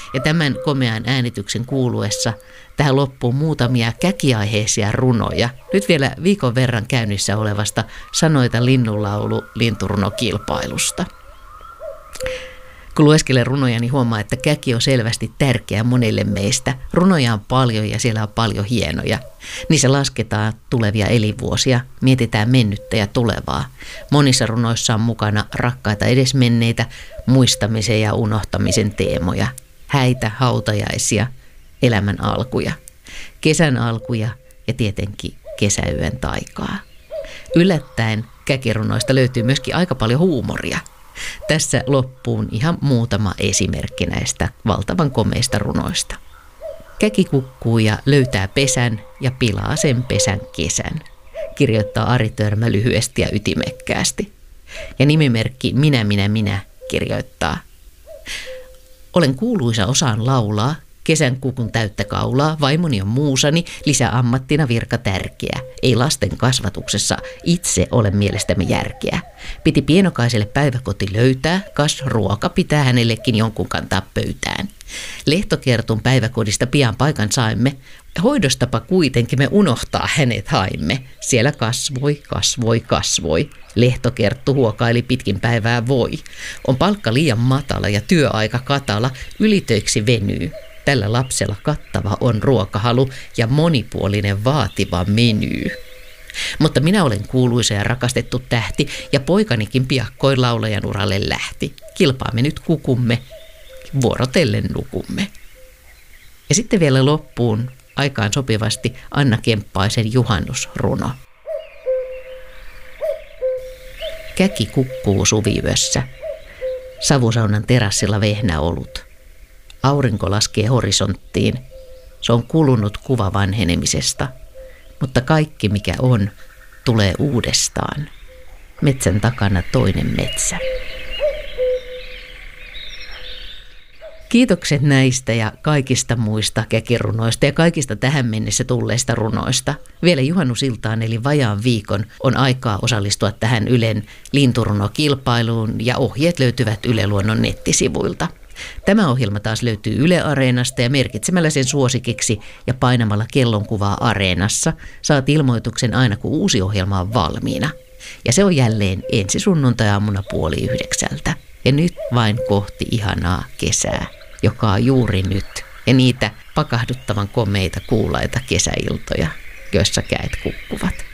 Ja tämän komean äänityksen kuuluessa tähän loppuu muutamia käkiaiheisia runoja. Nyt vielä viikon verran käynnissä olevasta Sanoita linnunlaulu linturunokilpailusta. Kun lueskelen runoja, niin huomaa, että käki on selvästi tärkeä monelle meistä. Runoja on paljon ja siellä on paljon hienoja. Niissä lasketaan tulevia elinvuosia, mietitään mennyttä ja tulevaa. Monissa runoissa on mukana rakkaita edesmenneitä, muistamisen ja unohtamisen teemoja. Häitä, hautajaisia, elämän alkuja, kesän alkuja ja tietenkin kesäyön taikaa. Yllättäen käkirunoista löytyy myöskin aika paljon huumoria. Tässä loppuun ihan muutama esimerkki näistä valtavan komeista runoista. Käki kukkuu ja löytää pesän ja pilaa sen pesän kesän, kirjoittaa Ari Törmä lyhyesti ja ytimekkäästi. Ja nimimerkki Minä kirjoittaa: olen kuuluisa, osaan laulaa, kesän kukun täyttä kaulaa, vaimoni on muusani, lisäammattina virka tärkeä. Ei lasten kasvatuksessa itse ole mielestämme järkeä. Piti pienokaiselle päiväkoti löytää, kas ruoka pitää hänellekin jonkun kantaa pöytään. Lehtokertun päiväkodista pian paikan saimme, hoidostapa kuitenkin me unohtaa hänet haimme. Siellä kasvoi. Lehtokerttu huokaili pitkin päivää voi. On palkka liian matala ja työaika katala, ylitöiksi venyy. Tällä lapsella kattava on ruokahalu ja monipuolinen vaativa meny. Mutta minä olen kuuluisa ja rakastettu tähti ja poikanikin piakkoin laulajan uralle lähti. Kilpaamme nyt kukumme, vuorotellen nukumme. Ja sitten vielä loppuun aikaan sopivasti Anna Kemppaisen juhannusruno. Käki kukkuu suviyössä. Savusaunan terassilla vehnäolut. Aurinko laskee horisonttiin. Se on kulunut kuva vanhenemisesta. Mutta kaikki mikä on, tulee uudestaan. Metsän takana toinen metsä. Kiitokset näistä ja kaikista muista käkirunoista ja kaikista tähän mennessä tulleista runoista. Vielä juhannusiltaan eli vajaan viikon on aikaa osallistua tähän Ylen linturunokilpailuun ja ohjeet löytyvät Yle Luonnon nettisivuilta. Tämä ohjelma taas löytyy Yle Areenasta ja merkitsemällä sen suosikiksi ja painamalla kellonkuvaa Areenassa saat ilmoituksen aina kun uusi ohjelma on valmiina. Ja se on jälleen ensi sunnuntai-aamuna 8:30. Ja nyt vain kohti ihanaa kesää, joka on juuri nyt. Ja niitä pakahduttavan komeita kuulaita kesäiltoja, joissa käet kukkuvat.